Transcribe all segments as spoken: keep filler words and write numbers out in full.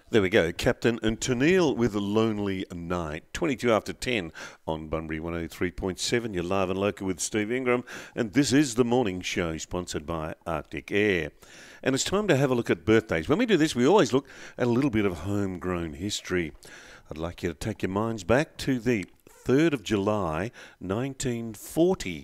There we go. Captain and Tennille with a Lonely Night. twenty-two after ten on Bunbury one oh three point seven. You're live and local with Steve Ingram. And this is the morning show sponsored by Arctic Air. And it's time to have a look at birthdays. When we do this, we always look at a little bit of homegrown history. I'd like you to take your minds back to the third of July, nineteen forty.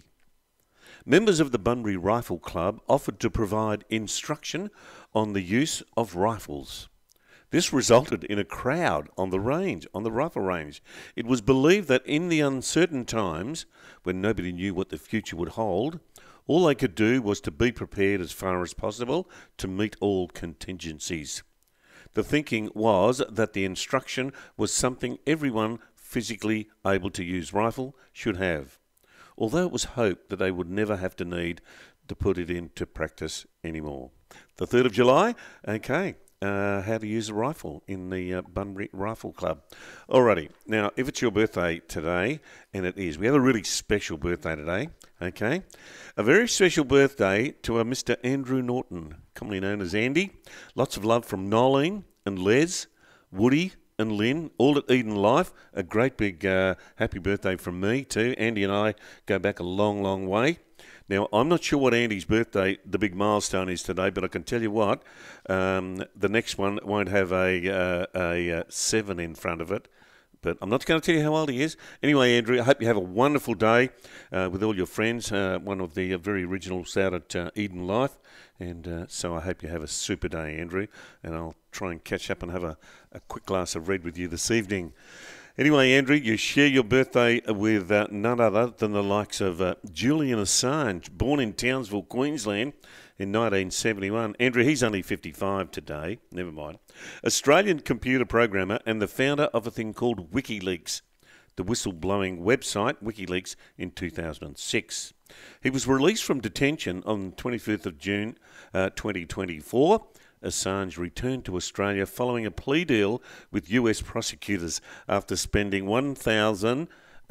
Members of the Bunbury Rifle Club offered to provide instruction on the use of rifles. This resulted in a crowd on the range, on the rifle range. It was believed that in the uncertain times, when nobody knew what the future would hold, all they could do was to be prepared as far as possible to meet all contingencies. The thinking was that the instruction was something everyone physically able to use rifle should have, although it was hoped that they would never have to need to put it into practice anymore. The third of July, okay. Uh, how to use a rifle in the uh, Bunbury Rifle Club. Alrighty, now if it's your birthday today, and it is, we have a really special birthday today, okay? A very special birthday to a Mister Andrew Norton, commonly known as Andy. Lots of love from Nolene and Les, Woody and Lynn, all at Eden Life. A great big uh, happy birthday from me too. Andy and I go back a long, long way. Now, I'm not sure what Andy's birthday, the big milestone is today, but I can tell you what, um, the next one won't have a, uh, a uh, seven in front of it. But I'm not going to tell you how old he is. Anyway, Andrew, I hope you have a wonderful day uh, with all your friends, uh, one of the uh, very originals out at uh, Eden Life. And uh, so I hope you have a super day, Andrew. And I'll try and catch up and have a, a quick glass of red with you this evening. Anyway, Andrew, you share your birthday with uh, none other than the likes of uh, Julian Assange, born in Townsville, Queensland in nineteen seventy-one. Andrew, he's only fifty-five today, never mind. Australian computer programmer and the founder of a thing called WikiLeaks, the whistleblowing website WikiLeaks, in two thousand six. He was released from detention on twenty-fifth of June uh, twenty twenty-four. Assange returned to Australia following a plea deal with U S prosecutors after spending one thousand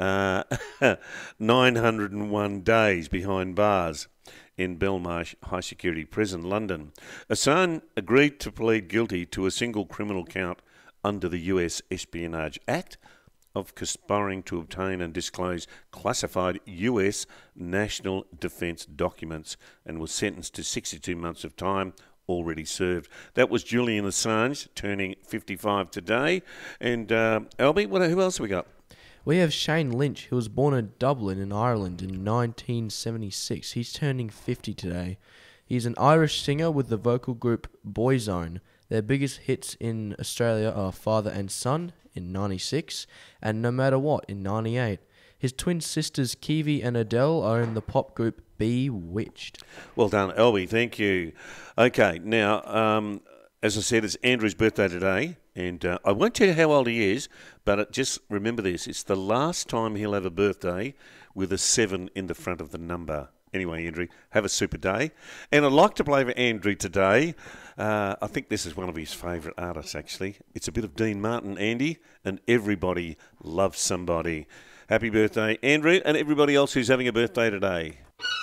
nine hundred one days behind bars in Belmarsh High Security Prison, London. Assange agreed to plead guilty to a single criminal count under the U S Espionage Act of conspiring to obtain and disclose classified U S national defence documents, and was sentenced to sixty-two months of time already served. That was Julian Assange, turning fifty-five today. And uh, Albie, what, who else have we got? We have Shane Lynch, who was born in Dublin in Ireland in nineteen seventy-six. He's turning fifty today. He's an Irish singer with the vocal group Boyzone. Their biggest hits in Australia are Father and Son in ninety-six and No Matter What in ninety-eight. His twin sisters Kiwi and Adele are in the pop group Bewitched. Well done, Albie. Thank you. Okay, now, um, as I said, it's Andrew's birthday today, and uh, I won't tell you how old he is, but it, just remember this. It's the last time he'll have a birthday with a seven in the front of the number. Anyway, Andrew, have a super day. And I'd like to play for Andrew today. Uh, I think this is one of his favourite artists, actually. It's a bit of Dean Martin, Andy, and Everybody Loves Somebody. Happy birthday, Andrew, and everybody else who's having a birthday today.